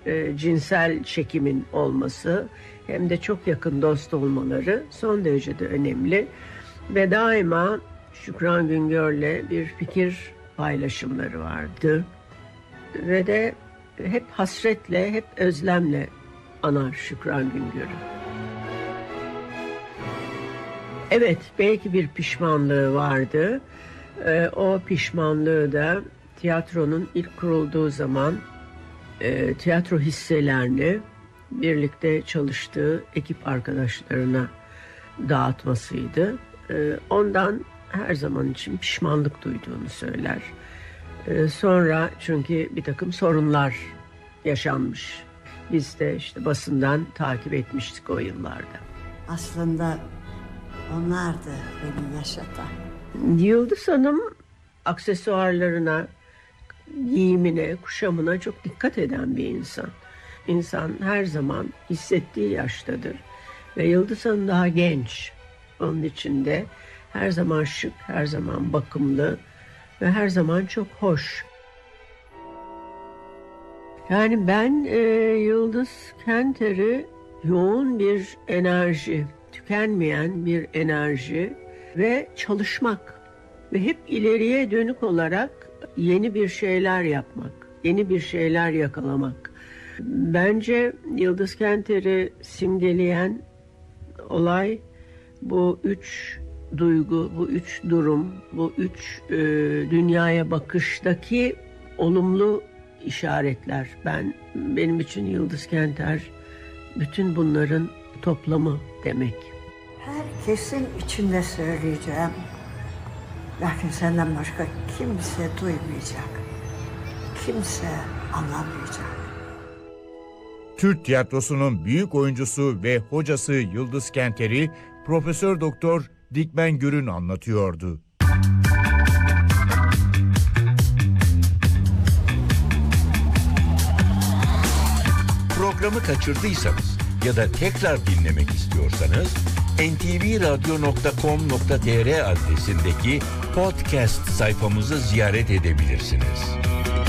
cinsel çekimin olması hem de çok yakın dost olmaları son derece de önemli. Ve daima Şükran Güngör'le bir fikir paylaşımları vardı. Ve de hep hasretle, hep özlemle anar Şükran Güngör'ü. Evet, belki bir pişmanlığı vardı. O pişmanlığı da tiyatronun ilk kurulduğu zaman tiyatro hisselerini birlikte çalıştığı ekip arkadaşlarına dağıtmasıydı. Ondan her zaman için pişmanlık duyduğunu söyler. Sonra çünkü bir takım sorunlar yaşanmış. Biz de işte basından takip etmiştik o yıllarda. Aslında onlardı beni yaşatan. Yıldız Hanım aksesuarlarına, giyimine, kuşamına çok dikkat eden bir insan. İnsan her zaman hissettiği yaştadır. Ve Yıldız Hanım daha genç. Onun için de her zaman şık, her zaman bakımlı ve her zaman çok hoş. Yani ben Yıldız Kenter'i yoğun bir enerji, tükenmeyen bir enerji ve çalışmak ve hep ileriye dönük olarak yeni bir şeyler yapmak, yeni bir şeyler yakalamak. Bence Yıldız Kenter'i simgeleyen olay bu üç duygu, bu üç durum, bu üç dünyaya bakıştaki olumlu işaretler. Benim için Yıldız Kenter bütün bunların toplamı demek. Herkesin içinde söyleyeceğim. Lakin senden başka kimse duymayacak. Kimse anlamayacak. Türk tiyatrosunun büyük oyuncusu ve hocası Yıldız Kenter'i Profesör Doktor Dikmen Gürün anlatıyordu. Programı kaçırdıysanız ya da tekrar dinlemek istiyorsanız ntvradio.com.tr adresindeki podcast sayfamızı ziyaret edebilirsiniz.